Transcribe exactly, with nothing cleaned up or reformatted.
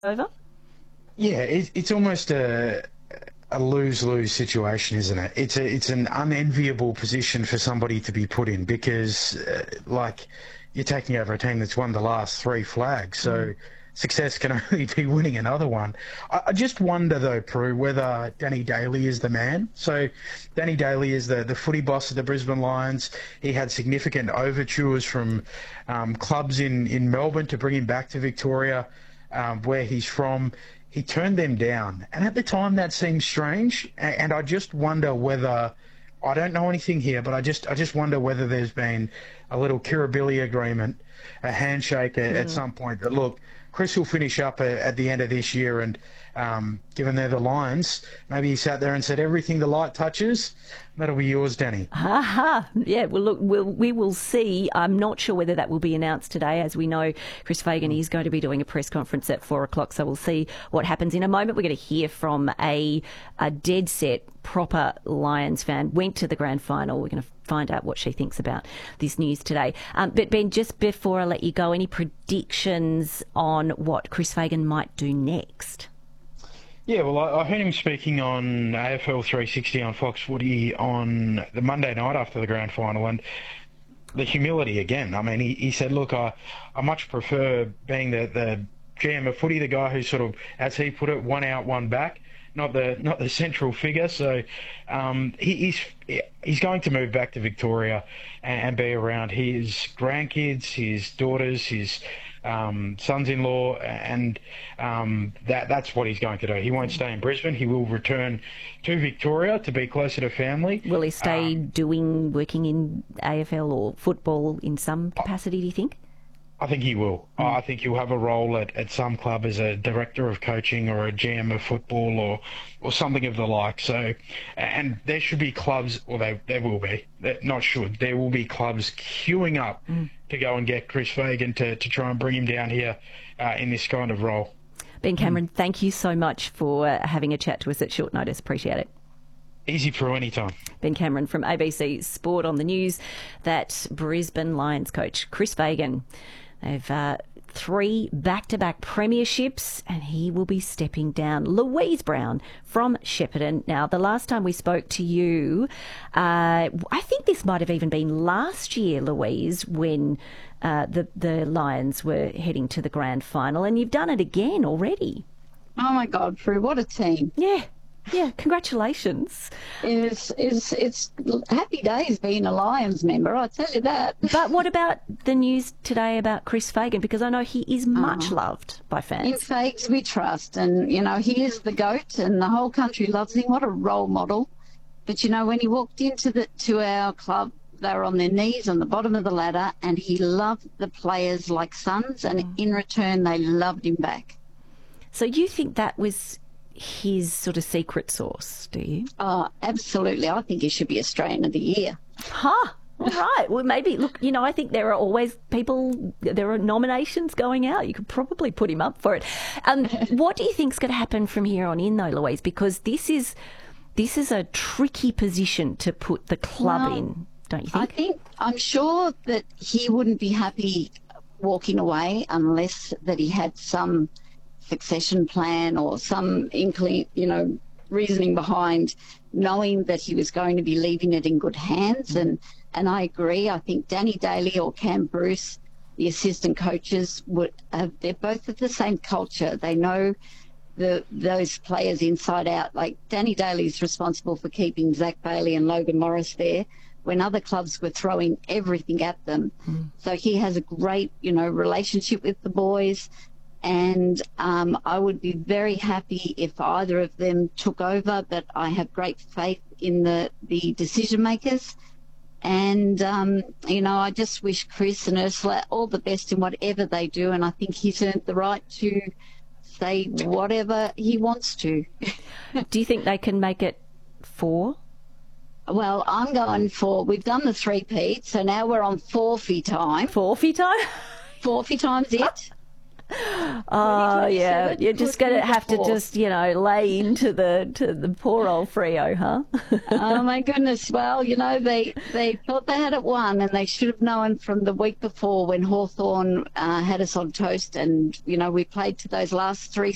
over? Yeah, it, it's almost a a lose-lose situation, isn't it? It's a it's an unenviable position for somebody to be put in because, uh, like, you're taking over a team that's won the last three flags, so Mm. success can only be winning another one. I, I just wonder, though, Prue, whether Danny Daly is the man. So, Danny Daly is the, the footy boss of the Brisbane Lions. He had significant overtures from um, clubs in, in Melbourne to bring him back to Victoria, um, where he's from. He turned them down. And at the time, that seemed strange. And I just wonder whether, I don't know anything here, but I just I just wonder whether there's been a little Kirribilli agreement, a handshake at, at some point that, look, Chris will finish up at, at the end of this year, and um, given they're the Lions, maybe he sat there and said, everything the light touches, that'll be yours, Danny. Ha ha. Yeah, well, look, we'll, we will see. I'm not sure whether that will be announced today. As we know, Chris Fagan is going to be doing a press conference at four o'clock, so we'll see what happens. In a moment, we're going to hear from a, a dead set, proper Lions fan. Went to the grand final. We're going to find out what she thinks about this news today. Um, but Ben, just before I let you go, any predictions on what Chris Fagan might do next? Yeah, well, I, I heard him speaking on A F L three sixty on Fox Footy on the Monday night after the grand final, and the humility again. I mean, he, he said, look, I, I much prefer being the, the G M of footy, the guy who sort of, as he put it, one out, one back, not the not the central figure. So um, he, he's he's going to move back to Victoria and, and be around his grandkids, his daughters, his um, sons-in-law, and um, that that's what he's going to do. He won't stay in Brisbane. He will return to Victoria to be closer to family. Will he stay Um, doing, working in A F L or football in some capacity, do you think? I think he will. I think he'll have a role at, at some club as a director of coaching or a G M of football or or something of the like. So, and there should be clubs, or they there will be, not should, there will be clubs queuing up mm. to go and get Chris Fagan to, to try and bring him down here uh, in this kind of role. Ben Cameron, mm. thank you so much for uh, having a chat to us at short notice. Appreciate it. Easy for any time. Ben Cameron from A B C Sport on the news that Brisbane Lions coach Chris Fagan, they've uh, three back-to-back premierships, and he will be stepping down. Louise Brown from Shepparton. Now, the last time we spoke to you, uh, I think this might have even been last year, Louise, when uh, the, the Lions were heading to the grand final, and you've done it again already. Oh, my God, Prue, what a team. Yeah. Yeah, congratulations. It's, it's, it's happy days being a Lions member, I tell you that. But what about the news today about Chris Fagan? Because I know he is much oh. loved by fans. In Fags we trust, and, you know, he is the GOAT and the whole country loves him. What a role model. But, you know, when he walked into the to our club, they were on their knees on the bottom of the ladder, and he loved the players like sons, and mm. in return they loved him back. So you think that was his sort of secret sauce, do you? Oh, absolutely. I think he should be Australian of the Year. Huh. All right. Well, maybe, look, you know, I think there are always people, there are nominations going out. You could probably put him up for it. Um, what do you think's going to happen from here on in, though, Louise? Because this is this is a tricky position to put the club well, in, don't you think? I think, I'm sure that he wouldn't be happy walking away unless that he had some succession plan or some inkling, you know, reasoning behind knowing that he was going to be leaving it in good hands. And, and I agree. I think Danny Daly or Cam Bruce, the assistant coaches, would have, they're both of the same culture. They know the those players inside out. Like Danny Daly's responsible for keeping Zach Bailey and Logan Morris there when other clubs were throwing everything at them. Mm. So he has a great, you know, relationship with the boys. And um, I would be very happy if either of them took over, but I have great faith in the, the decision makers. And, um, you know, I just wish Chris and Ursula all the best in whatever they do, and I think he's earned the right to say whatever he wants to. Do you think they can make it four? Well, I'm going for, we've done the three-peat, so now we're on forfeit time. Forfeit time? Forfeit time's it. Oh yeah, you're just going to have to just, you know, lay into the to the poor old Freo, huh? Oh my goodness! Well, you know, they they thought they had it won, and they should have known from the week before when Hawthorn uh, had us on toast, and you know we played to those last three